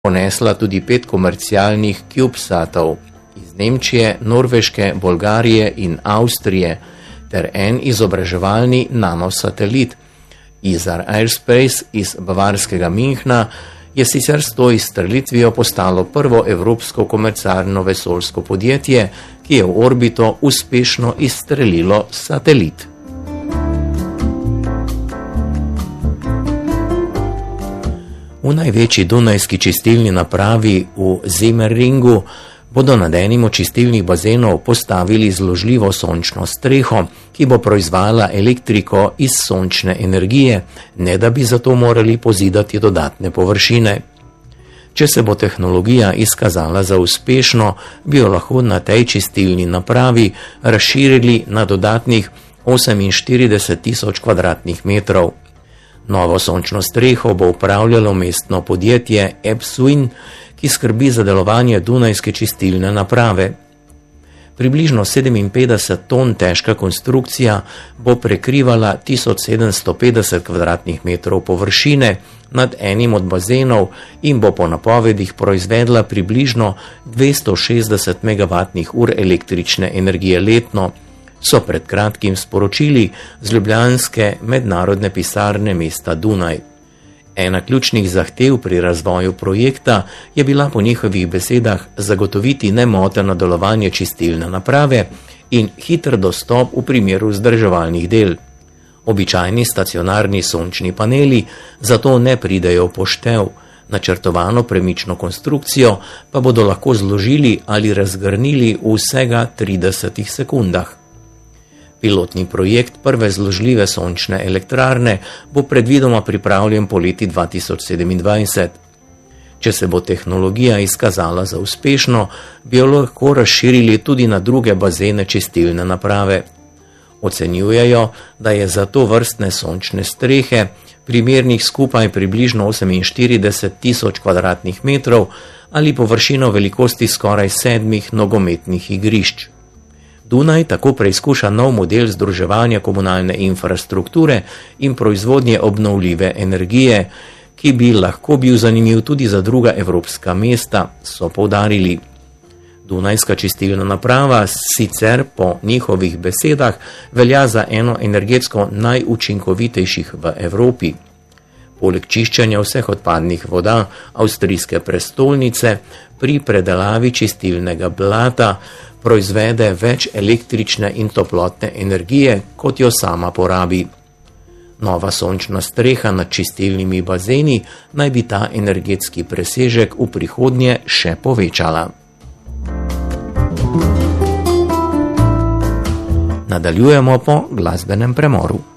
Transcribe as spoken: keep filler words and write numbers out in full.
ponesla tudi pet komercialnih CubeSatov iz Nemčije, Norveške, Bolgarije in Avstrije ter en izobraževalni nanosatelit. Izar Aerospace iz bavarskega Münchna je sicer s to izstrelitvijo postalo prvo evropsko komercialno vesoljsko podjetje, ki je v orbito uspešno izstrelilo satelit. V največji dunajski čistilni napravi v Semmeringu bodo nad enim od čistilnih bazenov postavili zložljivo sončno streho, ki bo proizvajala elektriko iz sončne energije, ne da bi zato morali pozidati dodatne površine. Če se bo tehnologija izkazala za uspešno, bi jo lahko na tej čistilni napravi razširili na dodatnih oseminštirideset tisoč kvadratnih metrov. Novo sončno streho bo upravljalo mestno podjetje Epswin, ki skrbi za delovanje dunajske čistilne naprave. Približno sedeminpetdeset ton težka konstrukcija bo prekrivala tisoč sedemsto petdeset kvadratnih metrov površine nad enim od bazenov in bo po napovedih proizvedla približno dvesto šestdeset megavatnih ur električne energije letno, so pred kratkim sporočili z ljubljanske mednarodne pisarne mesta Dunaj. Ena ključnih zahtev pri razvoju projekta je bila po njihovih besedah zagotoviti nemoteno delovanje čistilne naprave in hiter dostop v primeru vzdrževalnih del. Običajni stacionarni sončni paneli zato ne pridejo v poštev, načrtovano premično konstrukcijo pa bodo lahko zložili ali razgrnili v vsega tridesetih sekundah. Pilotni projekt prve zložljive sončne elektrarne bo predvidoma pripravljen poleti dva tisoč sedemindvajset. Če se bo tehnologija izkazala za uspešno, bi jo lahko razširili tudi na druge bazene čistilne naprave. Ocenjujejo, da je za to vrstne sončne strehe primernih skupaj približno oseminštirideset tisoč kvadratnih metrov ali površino velikosti skoraj sedmih nogometnih igrišč. Dunaj tako preizkuša nov model združevanja komunalne infrastrukture in proizvodnje obnovljive energije, ki bi lahko bil zanimiv tudi za druga evropska mesta, so poudarili. Dunajska čistilna naprava sicer po njihovih besedah velja za eno energetsko najučinkovitejših v Evropi. Poleg čiščenja vseh odpadnih voda avstrijske prestolnice pri predelavi čistilnega blata proizvede več električne in toplotne energije, kot jo sama porabi. Nova sončna streha nad čistilnimi bazeni naj bi ta energetski presežek v prihodnje še povečala. Nadaljujemo po glasbenem premoru.